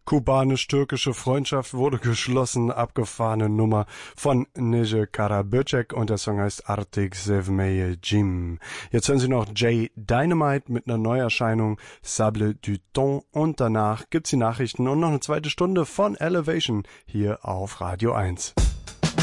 Kubanisch-türkische Freundschaft wurde geschlossen, abgefahrene Nummer von Neje Karaböcek und der Song heißt Artık Sevmeye Jim. Jetzt hören Sie noch Jay Dynamite mit einer Neuerscheinung Sable du Temps und danach gibt's die Nachrichten und noch eine zweite Stunde von Elevation hier auf Radio 1.